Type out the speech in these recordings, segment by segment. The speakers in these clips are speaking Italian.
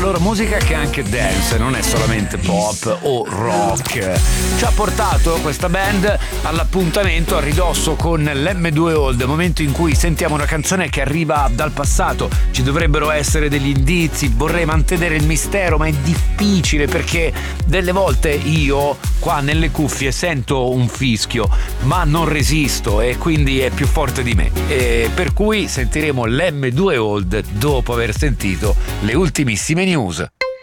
allora musica che è anche dance, non è solamente pop o rock. Ci ha portato questa band all'appuntamento a ridosso con l'M2 Old, momento in cui sentiamo una canzone che arriva dal passato. Ci dovrebbero essere degli indizi, vorrei mantenere il mistero, ma è difficile perché delle volte io qua nelle cuffie sento un fischio, ma non resisto e quindi è più forte di me. E per cui sentiremo l'M2 Old dopo aver sentito le ultimissime news.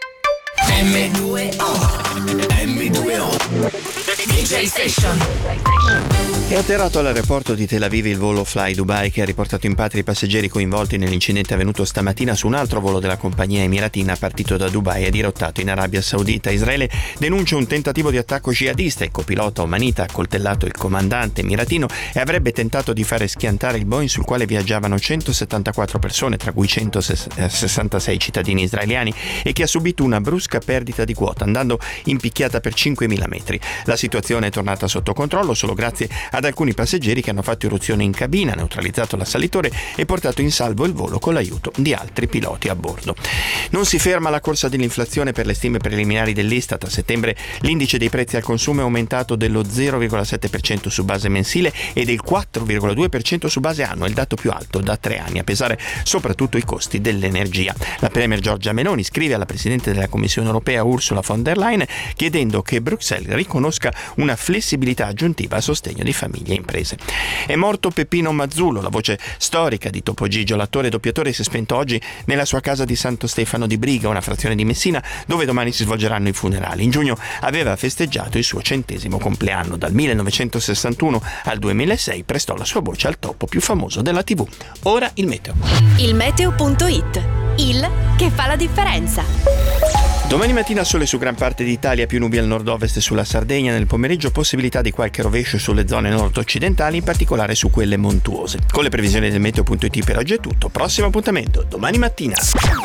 M2O DJ Station. È atterrato all'aeroporto di Tel Aviv il volo Fly Dubai che ha riportato in patria i passeggeri coinvolti nell'incidente avvenuto stamattina su un altro volo della compagnia emiratina partito da Dubai e dirottato in Arabia Saudita. Israele denuncia un tentativo di attacco jihadista. Il copilota omanita ha accoltellato il comandante emiratino e avrebbe tentato di fare schiantare il Boeing sul quale viaggiavano 174 persone, tra cui 166 cittadini israeliani, e che ha subito una brusca perdita di quota, andando in picchiata per 5.000 metri. La situazione è tornata sotto controllo solo grazie ad alcuni passeggeri che hanno fatto irruzione in cabina, neutralizzato l'assalitore e portato in salvo il volo con l'aiuto di altri piloti a bordo. Non si ferma la corsa dell'inflazione. Per le stime preliminari dell'Istat, a settembre l'indice dei prezzi al consumo è aumentato dello 0,7% su base mensile e del 4,2% su base annua, il dato più alto da 3 anni, a pesare soprattutto i costi dell'energia. La Premier Giorgia Meloni scrive alla Presidente della Commissione Europea Ursula von der Leyen chiedendo che Bruxelles riconosca una flessibilità aggiuntiva a sostegno di famiglie e imprese. È morto Peppino Mazzullo, la voce storica di Topo Gigio. L'attore e doppiatore si è spento oggi nella sua casa di Santo Stefano di Briga, una frazione di Messina, dove domani si svolgeranno i funerali. In giugno aveva festeggiato il suo 100° compleanno. Dal 1961 al 2006 prestò la sua voce al topo più famoso della TV. Ora il meteo. Il meteo.it, il che fa la differenza. Domani mattina sole su gran parte d'Italia, più nubi al nord-ovest e sulla Sardegna. Nel pomeriggio possibilità di qualche rovescio sulle zone nord-occidentali, in particolare su quelle montuose. Con le previsioni del meteo.it per oggi è tutto. Prossimo appuntamento domani mattina.